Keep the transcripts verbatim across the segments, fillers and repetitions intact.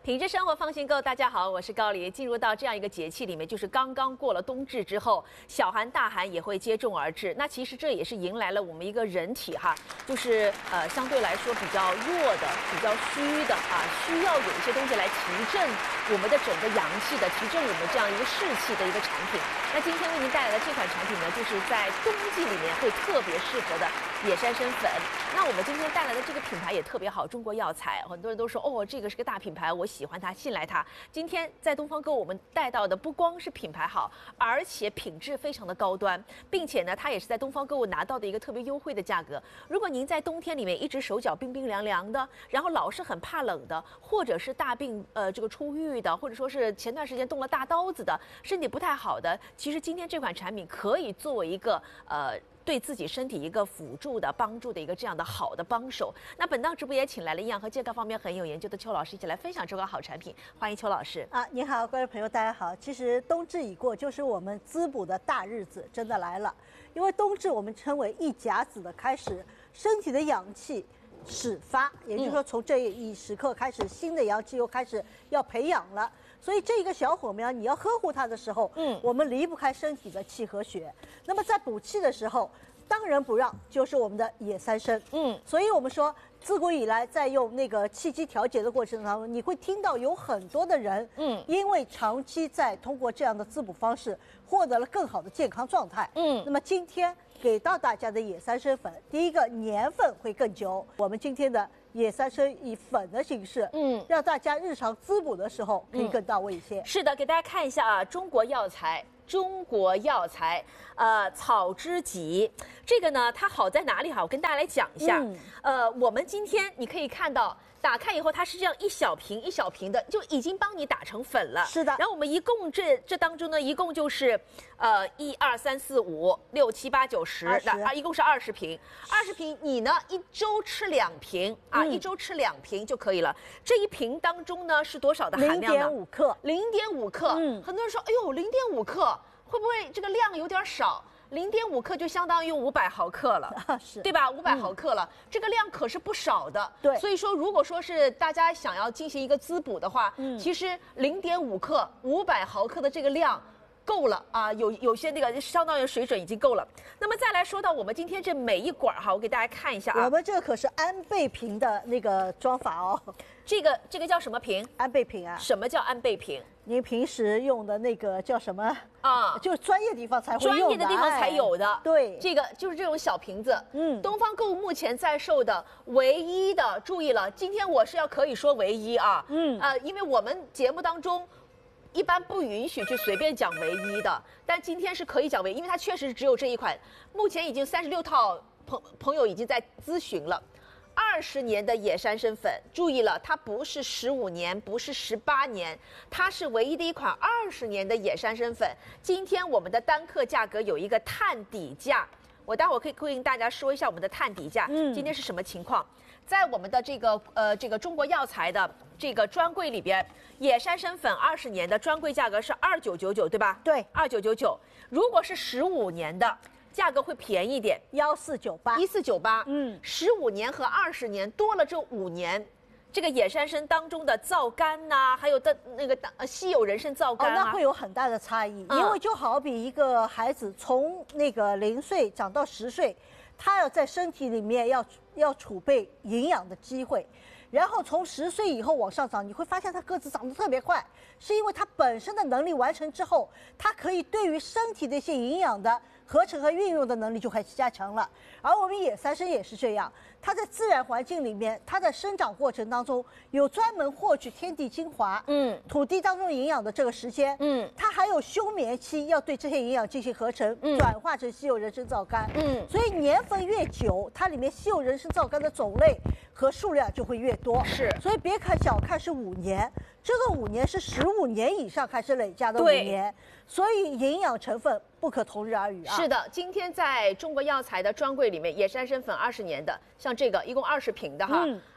品质生活放心购，大家好，我是高黎。进入到这样一个节气里面，就是刚刚过了冬至之后，小寒大寒也会接踵而至。那其实这也是迎来了我们一个人体哈，就是呃相对来说比较弱的、比较虚的啊，需要有一些东西来提振我们的整个阳气的，提振我们这样一个士气的一个产品。那今天为您带来的这款产品呢，就是在冬季里面会特别适合的野山参粉。那我们今天带来的这个品牌也特别好，中国药材，很多人都说哦，这个是个大品牌，我喜欢它，信赖它。今天在东方购我们带到的不光是品牌好，而且品质非常的高端，并且呢，它也是在东方购物拿到的一个特别优惠的价格。如果您在冬天里面一直手脚冰冰凉凉的，然后老是很怕冷的，或者是大病呃这个初愈的，或者说是前段时间动了大刀子的，身体不太好的，其实今天这款产品可以作为一个呃。对自己身体一个辅助的帮助的一个这样的好的帮手。那本档直播也请来了营养和健康方面很有研究的邱老师一起来分享这款好产品，欢迎邱老师。 啊，你好，各位朋友，大家好。其实冬至已过，就是我们滋补的大日子真的来了。因为冬至我们称为一甲子的开始，身体的阳气始发，也就是说从这一时刻开始，新的阳气又开始要培养了。所以这一个小火苗，你要呵护它的时候，嗯，我们离不开身体的气和血。那么在补气的时候，当仁不让就是我们的野三参，嗯，所以我们说，自古以来在用那个气机调节的过程当中，你会听到有很多的人，嗯，因为长期在通过这样的滋补方式，获得了更好的健康状态，嗯。那么今天给到大家的野三参粉，第一个年份会更久，我们今天的野三参以粉的形式，嗯，让大家日常滋补的时候可以更到位一些。 嗯、是的，给大家看一下啊，中国药材。中国药材，呃，草知己，这个呢，它好在哪里哈？我跟大家来讲一下。嗯、呃，我们今天你可以看到，打开以后它是这样一小瓶一小瓶的，就已经帮你打成粉了。 是的。 然后我们一共这这当中呢，一共就是呃一二三四五六七八九十，那啊一共是二十瓶。二十瓶你呢一周吃两瓶啊，嗯、一周吃两瓶就可以了。这一瓶当中呢是多少的含量呢？ 零点五克。 零点五克。嗯。很多人说，哎呦，零点五克。会不会这个量有点少？零点五克就相当于五百毫克了，啊、是对吧？五百毫克了，嗯、这个量可是不少的。 对， 所以说，如果说是大家想要进行一个滋补的话，嗯，其实零点五克、五百毫克的这个量够了啊，有有些那个相当于水准已经够了。那么再来说到我们今天这每一管哈，我给大家看一下啊， 我们这个可是安倍瓶的那个装法哦。 这个这个叫什么瓶？ 安倍瓶啊。 什么叫安倍瓶？ 您平时用的那个叫什么啊？就是专业地方才会用的， 专业的地方才有的。 哎、对， 这个就是这种小瓶子。嗯，东方购物目前在售的唯一的，注意了，今天我是要可以说唯一啊。嗯啊、呃，因为我们节目当中一般不允许去随便讲唯一的，但今天是可以讲唯一，因为它确实只有这一款，目前已经三十六套朋朋友已经在咨询了。二十年的野山参粉，注意了，它不是十五年，不是十八年，它是唯一的一款二十年的野山参粉。今天我们的单克价格有一个探底价，我待会儿可以可以跟大家说一下我们的探底价。嗯，今天是什么情况？在我们的这个呃这个中国药材的这个专柜里边，野山参粉二十年的专柜价格是二九九九，对吧？ 对， 二九九九。如果是十五年的，价格会便宜一点， 幺四九八， 一四九八。嗯，十五年和二十年多了这五年，这个野山参当中的皂苷呐、啊，还有的那个呃稀有人参皂苷、啊哦，那会有很大的差异。嗯、因为就好比一个孩子从那个零岁长到十岁，他要在身体里面要要储备营养的机会。然后从十岁以后往上涨，你会发现他个子长得特别快，是因为他本身的能力完成之后，他可以对于身体的一些营养的合成和运用的能力就开始加强了。而我们野三参也是这样，它在自然环境里面，它在生长过程当中有专门获取天地精华，嗯，土地当中营养的这个时间，嗯，它还有休眠期，要对这些营养进行合成，嗯，转化成稀有人参皂苷，嗯，所以年份越久，它里面稀有人参皂苷的种类和数量就会越多， 是， 所以别看小看是五年，这个五年是十五年以上开始累加的五年，所以营养成分不可同日而语啊。 是的，今天在中国药材的专柜里面，野山参粉二十年的，像这个一共二十瓶的哈，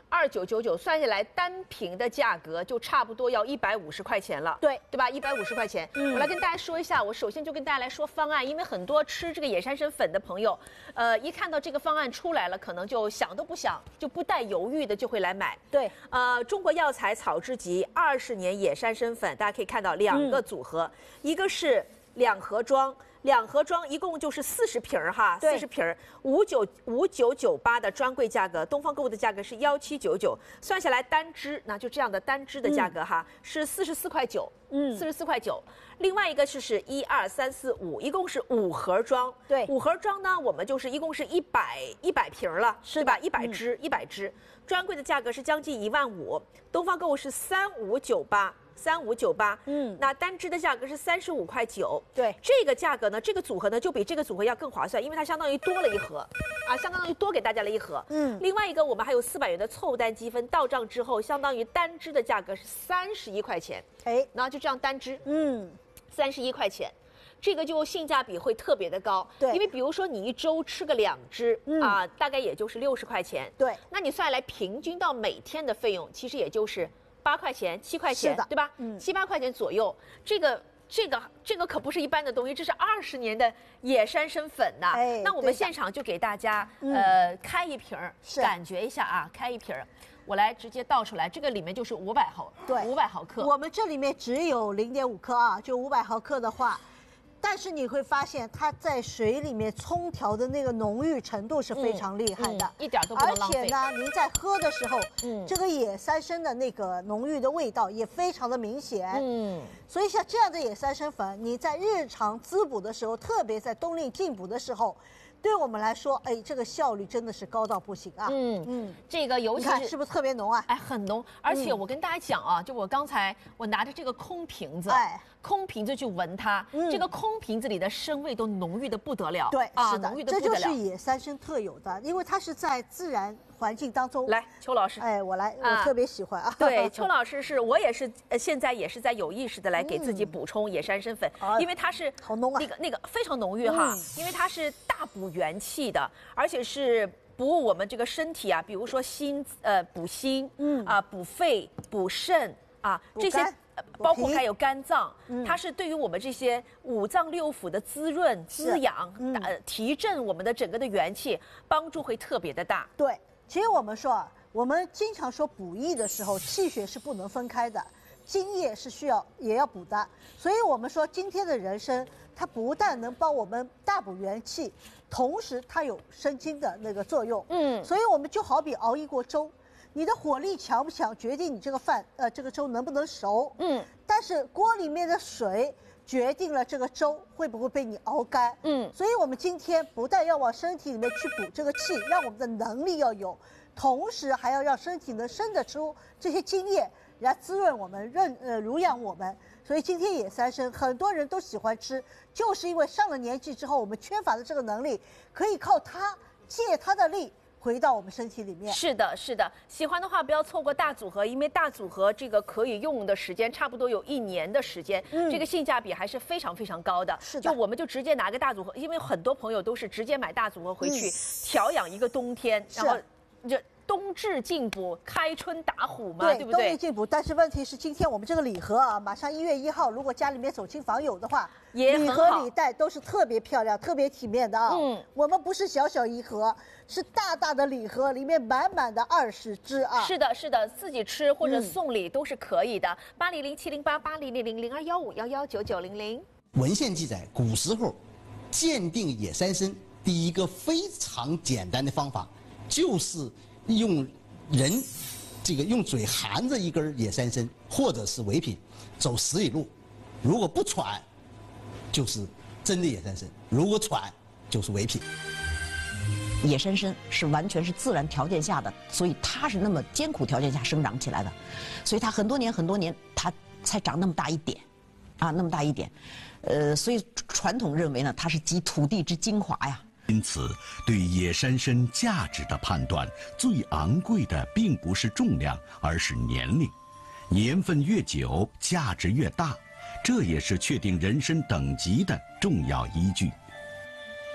二九九九，算下来单瓶的价格就差不多要一百五十块钱了， 对对吧？一百五十块钱。嗯，我来跟大家说一下，我首先就跟大家来说方案，因为很多吃这个野山参粉的朋友，呃，一看到这个方案出来了，可能就想都不想，就不带犹豫的就会来买。 对， 呃，中国药材草制集二十年野山参粉，大家可以看到两个组合，嗯、一个是两盒装。两盒装一共就是四十瓶儿哈，四十瓶儿，五九五九九八的专柜价格，东方购物的价格是幺七九九，算下来单支，那就这样的单支的价格哈，嗯、是四十四块九，嗯，四十四块九。另外一个就是一二三四五，一共是五盒装， 对， 五盒装呢，我们就是一共是一百一百瓶了，是吧？一百支，一百支，专柜的价格是将近一万五，东方购物是三五九八。三五九八，嗯，那单支的价格是三十五块九， 对， 这个价格呢，这个组合呢就比这个组合要更划算，因为它相当于多了一盒，啊，相当于多给大家了一盒，嗯，另外一个我们还有四百元的凑单积分，到账之后相当于单支的价格是三十一块钱，哎，然后就这样单支，嗯，三十一块钱。这个就性价比会特别的高， 对， 因为比如说你一周吃个两支，嗯、啊，大概也就是六十块钱， 对， 那你算下来平均到每天的费用，其实也就是八块钱、七块钱，对吧？嗯，七八块钱左右，这个。这个这个可不是一般的东西，这是二十年的野山参粉呐。哎，那我们现场就给大家呃开一瓶儿，感觉一下啊，开一瓶儿，我来直接倒出来，这个里面就是五百毫， 对， 五百毫克。 我们这里面只有零点五克啊，就五百毫克的话。但是你会发现，它在水里面冲调的那个浓郁程度是非常厉害的， 嗯嗯、一点都不能浪费。 而且呢，您在喝的时候，嗯，这个野山参的那个浓郁的味道也非常的明显。嗯，所以像这样的野山参粉，你在日常滋补的时候，特别在冬令进补的时候。对我们来说，哎，这个效率真的是高到不行啊！ 嗯嗯，这个尤其是是不是特别浓啊？ 哎，很浓。而且我跟大家讲啊，就我刚才我拿着这个空瓶子，哎，空瓶子去闻它，嗯、这个空瓶子里的参味都浓郁的不得了。 对， 啊， 是的， 浓郁的不得了。 这就是野山参特有的，因为它是在自然环境当中。 来，邱老师， 哎，我来，我特别喜欢啊。 对，邱老师是我也是，呃，现在也是在有意识的来给自己补充野山参粉，嗯、因为它是好浓啊， 那个那个非常浓郁哈，嗯、因为它是大补元气的，而且是补我们这个身体啊，比如说心，呃，补心，嗯啊，补肺、补肾啊，这些。包括还有肝脏，嗯、它是对于我们这些五脏六腑的滋润、滋养、嗯、呃提振我们的整个的元气，帮助会特别的大。 对，其实我们说啊，我们经常说补益的时候，气血是不能分开的，津液是需要也要补的。所以我们说今天的人参，它不但能帮我们大补元气，同时它有生津的那个作用。嗯，所以我们就好比熬一锅粥。你的火力强不强，决定你这个饭，呃，这个粥能不能熟。嗯，但是锅里面的水决定了这个粥会不会被你熬干。嗯，所以我们今天不但要往身体里面去补这个气，让我们的能力要有，同时还要让身体能生得出这些津液来滋润我们、润呃濡养我们。所以今天野山参很多人都喜欢吃，就是因为上了年纪之后，我们缺乏的这个能力，可以靠它借它的力。回到我们身体里面。 是的，是的，喜欢的话不要错过大组合，因为大组合这个可以用的时间差不多有一年的时间，嗯、这个性价比还是非常非常高的。 是的， 就我们就直接拿个大组合，因为很多朋友都是直接买大组合回去、嗯、调养一个冬天，然后就。冬至进补，开春打虎嘛，对, 对不对？ 冬至进补，但是问题是今天我们这个礼盒啊，马上一月一号，如果家里面走亲访友的话， 也礼盒礼袋都是特别漂亮、特别体面的啊。嗯，我们不是小小一盒，是大大的礼盒，里面满满的二十支啊。 是的，是的，自己吃或者送礼都是可以的。八零零七零八八零零零零二幺五幺幺九九零零。 文献记载，古时候鉴定野山参第一个非常简单的方法就是。用人这个用嘴含着一根野山参，或者是伪品，走十里路，如果不喘，就是真的野山参；如果喘，就是伪品。 野山参是完全是自然条件下的，所以它是那么艰苦条件下生长起来的，所以它很多年很多年，它才长那么大一点，啊，那么大一点，呃，所以传统认为呢，它是集土地之精华呀。 因此，对野山参价值的判断，最昂贵的并不是重量，而是年龄。年份越久，价值越大，这也是确定人参等级的重要依据。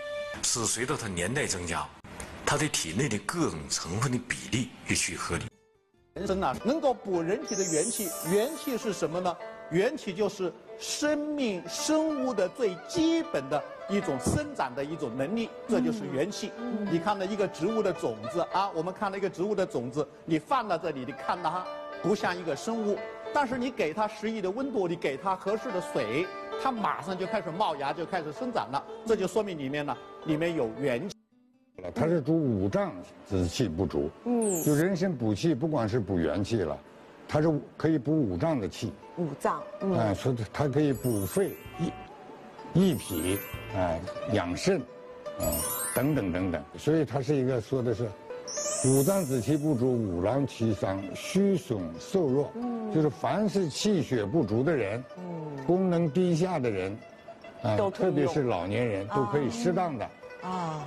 是随着它年代增加，它的体内的各种成分的比例也趋合理。 人参呢，能够补人体的元气。元气是什么呢？元气就是生命生物的最基本的一种生长的一种能力，这就是元气。嗯、你看到一个植物的种子啊，我们看到一个植物的种子，你放到这里，你看到它不像一个生物，但是你给它适宜的温度，你给它合适的水，它马上就开始冒芽，就开始生长了。这就说明里面呢，里面有元气。 它是主五脏之气不足，嗯，就人参补气，不光是补元气了，它是可以补五脏的气。 五脏，嗯， 哎、呃，说它可以补肺、益益脾，哎、呃，养肾，啊、呃，等等等等。所以它是一个说的是，五脏之气不足，五脏气伤，虚损瘦弱，嗯，就是凡是气血不足的人，嗯，功能低下的人，啊、呃，特别是老年人，都可以适当的啊。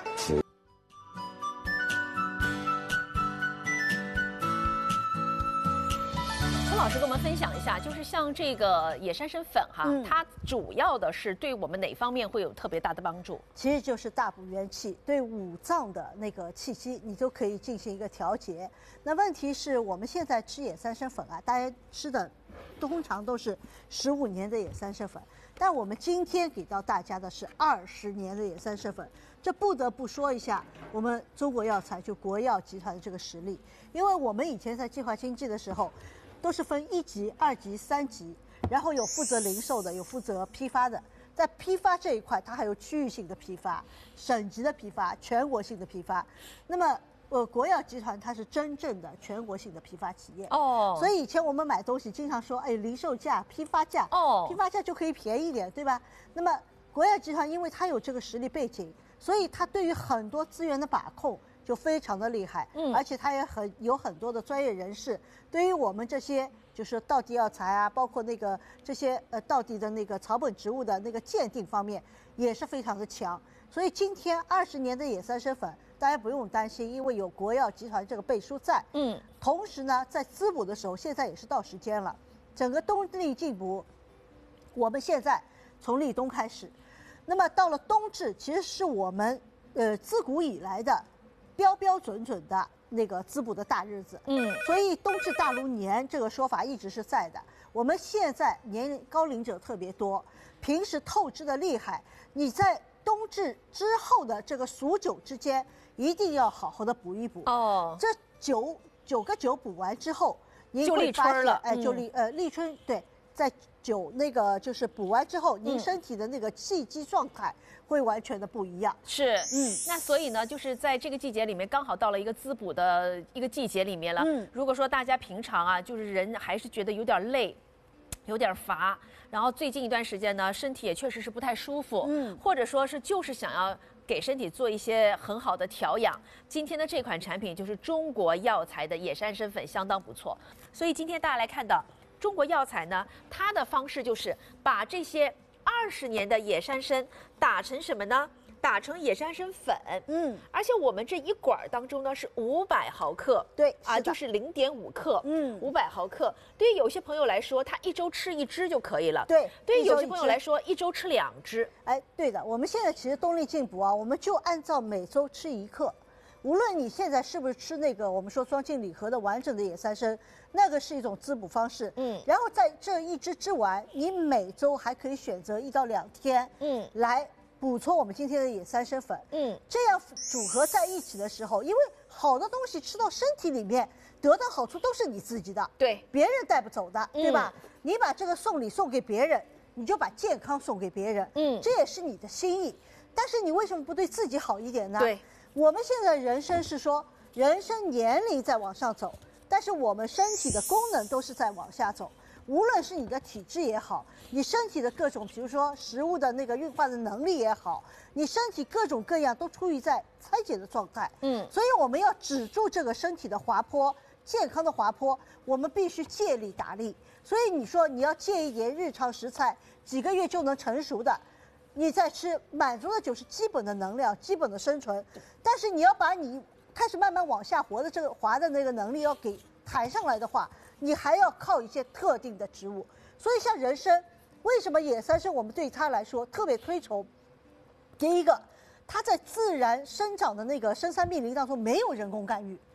老师跟我们分享一下，就是像这个野山参粉哈，嗯、它主要的是对我们哪方面会有特别大的帮助？ 其实就是大补元气，对五脏的那个气机，你都可以进行一个调节。那问题是我们现在吃野山参粉啊，大家吃的通常都是十五年的野山参粉，但我们今天给到大家的是二十年的野山参粉。这不得不说一下我们中国药材就国药集团的这个实力，因为我们以前在计划经济的时候。都是分一级、二级、三级，然后有负责零售的，有负责批发的。在批发这一块，它还有区域性的批发、省级的批发、全国性的批发。那么，呃，国药集团它是真正的全国性的批发企业哦。所以以前我们买东西经常说，哎，零售价、批发价，哦，批发价就可以便宜一点，对吧？那么国药集团因为它有这个实力背景，所以它对于很多资源的把控。就非常的厉害，嗯，而且它也很有很多的专业人士，对于我们这些就是道地药材啊，包括那个这些呃道地的那个草本植物的那个鉴定方面也是非常的强。所以今天二十年的野山参粉，大家不用担心，因为有国药集团这个背书在，嗯，同时呢，在滋补的时候，现在也是到时间了，整个冬令进补，我们现在从立冬开始，那么到了冬至，其实是我们呃自古以来的。标标准准的那个滋补的大日子，嗯，所以冬至大如年这个说法一直是在的。我们现在年龄高龄者特别多，平时透支的厉害，你在冬至之后的这个数九之间，一定要好好的补一补。哦，这九九个九补完之后，您就立春了， 哎，就立呃立春对，在九那个就是补完之后，您身体的那个气机状态。会完全的不一样， 是，嗯，那所以呢，就是在这个季节里面，刚好到了一个滋补的一个季节里面了。嗯，如果说大家平常啊，就是人还是觉得有点累，有点乏，然后最近一段时间呢，身体也确实是不太舒服，嗯，或者说是就是想要给身体做一些很好的调养。今天的这款产品就是中国药材的野山参粉，相当不错。所以今天大家来看到中国药材呢，它的方式就是把这些。二十年的野山参打成什么呢？打成野山参粉。嗯，而且我们这一管当中呢是五百毫克， 对啊，就是零点五克。嗯，五百毫克。对于有些朋友来说，他一周吃一支就可以了。 对， 对于有些朋友来说，一周吃两支。 哎，对的，我们现在其实冬令进补啊，我们就按照每周吃一克。无论你现在是不是吃那个我们说装进礼盒的完整的野山参，那个是一种滋补方式。嗯，然后在这一支吃完，你每周还可以选择一到两天，嗯，来补充我们今天的野山参粉。嗯，这样组合在一起的时候，因为好的东西吃到身体里面，得到好处都是你自己的， 对， 别人带不走的，嗯、对吧？你把这个送礼送给别人，你就把健康送给别人，嗯，这也是你的心意。但是你为什么不对自己好一点呢？ 对。 我们现在人生是说，人生年龄在往上走，但是我们身体的功能都是在往下走。无论是你的体质也好，你身体的各种，比如说食物的那个运化的能力也好，你身体各种各样都处于在拆解的状态。嗯，所以我们要止住这个身体的滑坡，健康的滑坡，我们必须借力打力。所以你说你要借一点日常食材，几个月就能成熟的。你在吃，满足的就是基本的能量、基本的生存，但是你要把你开始慢慢往下活的这个滑的那个能力要给抬上来的话，你还要靠一些特定的植物。所以像人参，为什么野山参我们对它来说特别推崇？第一个，它在自然生长的那个深山密林当中没有人工干预。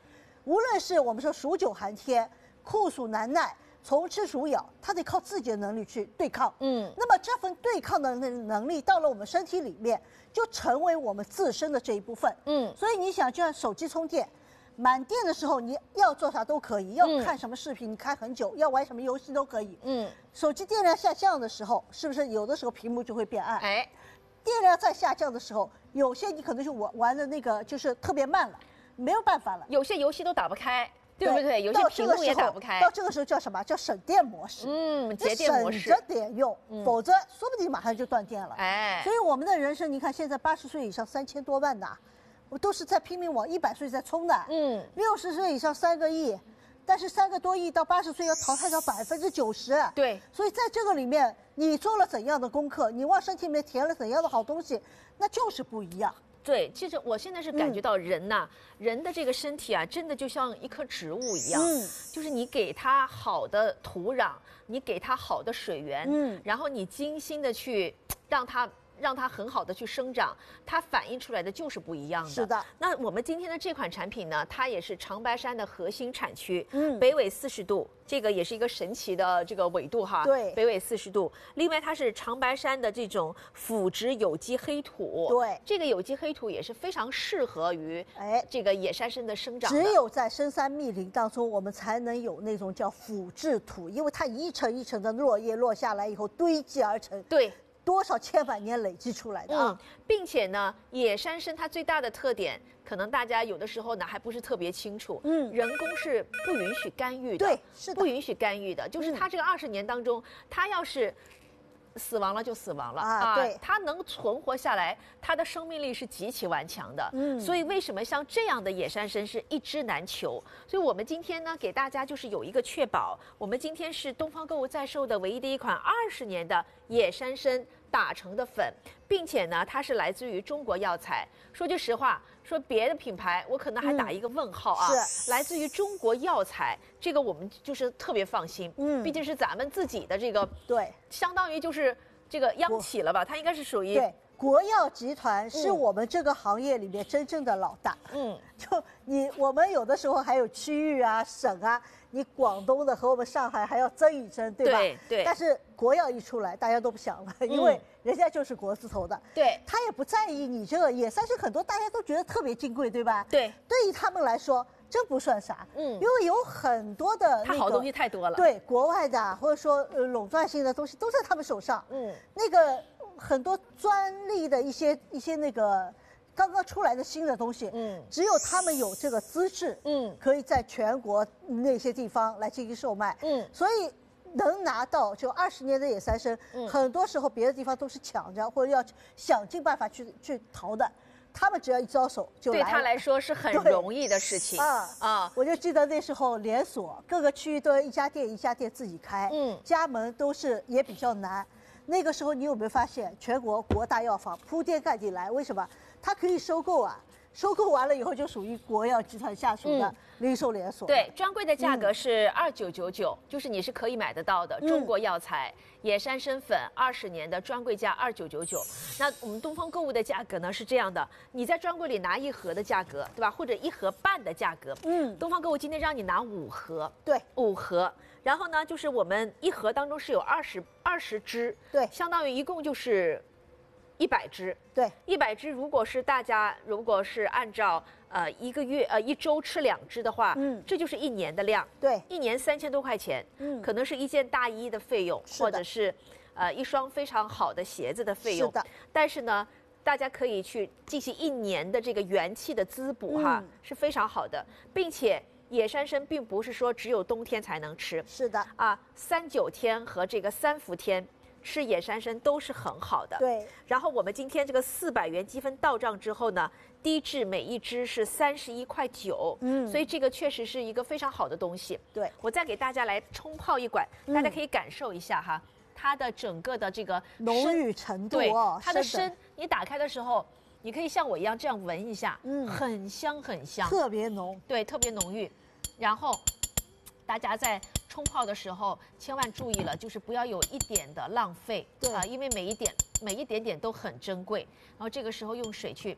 无论是我们说数九寒天、酷暑难耐、虫吃鼠咬，它得靠自己的能力去对抗。 嗯， 那么这份对抗的能能力到了我们身体里面，就成为我们自身的这一部分。 嗯， 所以你想，就像手机充电。满电的时候，你要做啥都可以，要看什么视频，你看很久，要玩什么游戏都可以。嗯，手机电量下降的时候，是不是有的时候屏幕就会变暗？ 哎， 电量在下降的时候，有些你可能就玩玩的那个就是特别慢了，没有办法了， 有些游戏都打不开，对不对？有些屏幕也打不开。 到这个时候叫什么？叫省电模式。 嗯，节电模式， 省着点用，否则说不定马上就断电了。 哎， 所以我们的人生，你看现在八十岁以上三千多万呐。我都是在拼命往一百岁在冲的，嗯，六十岁以上三个亿，但是三个多亿到八十岁要淘汰掉百分之九十， 对， 所以在这个里面，你做了怎样的功课，你往身体里面填了怎样的好东西，那就是不一样。 对，其实我现在是感觉到人呐、嗯，人的这个身体啊，真的就像一棵植物一样，嗯，就是你给它好的土壤，你给它好的水源，嗯，然后你精心的去让它。让它很好的去生长，它反映出来的就是不一样的。 是的。 那我们今天的这款产品呢，它也是长白山的核心产区，嗯，北纬四十度，这个也是一个神奇的这个纬度哈。 对。 北纬四十度，另外它是长白山的这种腐殖有机黑土。 对。 这个有机黑土也是非常适合于哎这个野山参的生长的。 只有在深山密林当中，我们才能有那种叫腐质土，因为它一层一层的落叶落下来以后堆积而成。 对。 多少千百年累积出来的啊、 嗯，并且呢，野山参它最大的特点，可能大家有的时候呢还不是特别清楚。嗯，人工是不允许干预的， 对，是的， 不允许干预的。就是它这个二十年当中，它要是死亡了就死亡了啊，啊对， 它能存活下来，它的生命力是极其顽强的。嗯，所以为什么像这样的野山参是一枝难求？所以我们今天呢，给大家就是有一个确保，我们今天是东方购物在售的唯一的一款二十年的野山参打成的粉，并且呢，它是来自于中国药材。说句实话，说别的品牌，我可能还打一个问号啊。 嗯、是来自于中国药材，这个我们就是特别放心。嗯，毕竟是咱们自己的这个， 对， 相当于就是这个央企了吧？它应该是属于对。国药集团是我们这个行业里面真正的老大。嗯，就你我们有的时候还有区域啊、省啊，你广东的和我们上海还要争一争，对吧？ 对对。 但是国药一出来，大家都不想了，因为人家就是国字头的。 对。 他也不在意你这个野山参，很多大家都觉得特别金贵，对吧？ 对。 对于他们来说，这不算啥。嗯。因为有很多的那个， 它好东西太多了。 对，国外的或者说呃垄断性的东西都在他们手上。嗯。那个。很多专利的一些一些那个刚刚出来的新的东西，嗯，只有他们有这个资质，嗯，可以在全国那些地方来进行售卖，嗯，所以能拿到就二十年的野山参，嗯，很多时候别的地方都是抢着或者要想尽办法去去淘的。他们只要一招手就来了， 对他来说是很容易的事情啊啊！我就记得那时候连锁各个区域都要一家店一家店自己开，嗯，加盟都是也比较难。那个时候你有没有发现，全国国大药房铺天盖地来？为什么？它可以收购啊，收购完了以后就属于国药集团下属的零售连锁。 嗯、对，专柜的价格是二九九九，就是你是可以买得到的。中国药材野山参粉二十年的专柜价二九九九。那我们东方购物的价格呢是这样的，你在专柜里拿一盒的价格，对吧？或者一盒半的价格。嗯，东方购物今天让你拿五盒， 对， 五盒。然后呢，就是我们一盒当中是有二十二十支， 对， 相当于一共就是一百支， 对， 一百支。如果是大家如果是按照呃一个月呃一周吃两支的话，嗯，这就是一年的量， 对， 一年三千多块钱，嗯，可能是一件大衣的费用，或者是呃一双非常好的鞋子的费用， 是的。 但是呢，大家可以去进行一年的这个元气的滋补哈，嗯、是非常好的，并且。野山参并不是说只有冬天才能吃， 是的啊，三九天和这个三伏天吃野山参都是很好的。 对。 然后我们今天这个四百元积分到账之后呢，低至每一支是三十一块九，嗯，所以这个确实是一个非常好的东西。 对， 我再给大家来冲泡一管，大家可以感受一下哈，它的整个的这个浓郁程度哦，它的参，你打开的时候。你可以像我一样这样闻一下，嗯，很香很香， 特别浓， 对，特别浓郁。然后，大家在冲泡的时候千万注意了，就是不要有一点的浪费， 对啊， 因为每一点每一点点都很珍贵。然后这个时候用水去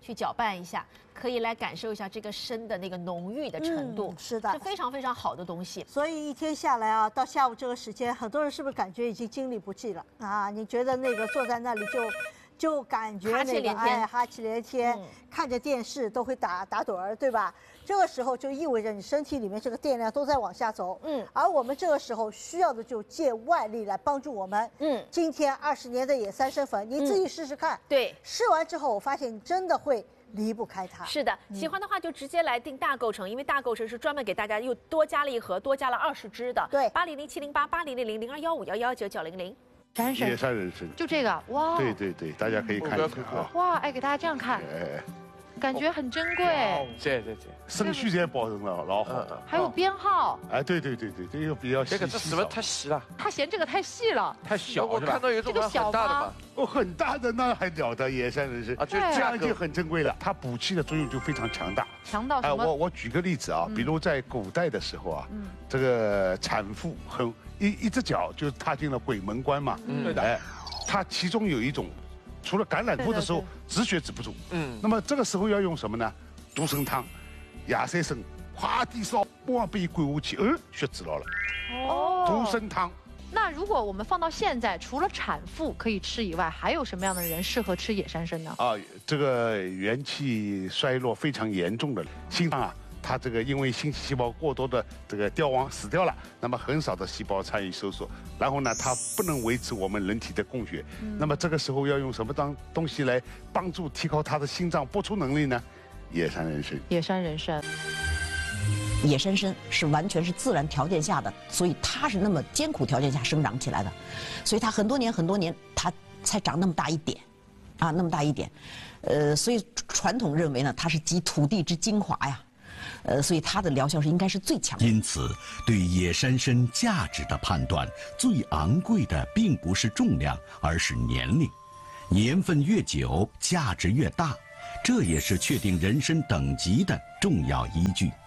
去搅拌一下，可以来感受一下这个参的那个浓郁的程度。 嗯、是的， 是非常非常好的东西。 所以一天下来啊，到下午这个时间，很多人是不是感觉已经精力不济了啊？你觉得那个坐在那里就。就感觉那个哎哈气连天，嗯、看着电视都会打打盹儿，对吧？这个时候就意味着你身体里面这个电量都在往下走，嗯，而我们这个时候需要的就借外力来帮助我们，嗯。今天二十年的野三参粉，你自己试试看，嗯、 对， 试完之后我发现你真的会离不开它。 是的，喜欢的话就直接来订大购成，因为大购成是专门给大家又多加了一盒，多加了二十支的， 对， 八零零七零八八零零零零二幺五幺幺九九零零。 山参野山人参， 就这个哇！ 对对对，大家可以看一下啊！ 哇，哎，给大家这样看，哎，感觉很珍贵。 对对对，顺序也保证了，老好。 还有编号。 哎，对对对对，这个比较细。 这个这什么太细了？ 他嫌这个太细了， 太小。我看到有一种很大的嘛， 哦，很大的那还了得，野山人参啊，就这样就很珍贵了。它补气的作用就非常强大。 强到什么？ 哎，我我举个例子啊，比如在古代的时候啊，这个产妇很一一只脚就踏进了鬼门关嘛，对的。哎。它其中有一种，除了感染过的时候止血止不住，嗯，那么这个时候要用什么呢？独参汤，亚三参，哗地烧，半杯滚下去，嗯，血止了了。哦，独参汤。 那如果我们放到现在，除了产妇可以吃以外，还有什么样的人适合吃野山参呢？ 啊，这个元气衰落非常严重的心脏啊。它这个因为心细胞过多的这个凋亡死掉了，那么很少的细胞参与收缩，然后呢，它不能维持我们人体的供血，嗯、那么这个时候要用什么当东西来帮助提高它的心脏播出能力呢？野山人参。 野山人参。 野山参是完全是自然条件下的，所以它是那么艰苦条件下生长起来的，所以它很多年很多年它才长那么大一点，啊，那么大一点，呃，所以传统认为呢，它是集土地之精华呀。呃，所以它的疗效是应该是最强的。 因此，对野山参价值的判断，最昂贵的并不是重量，而是年龄。年份越久，价值越大，这也是确定人参等级的重要依据。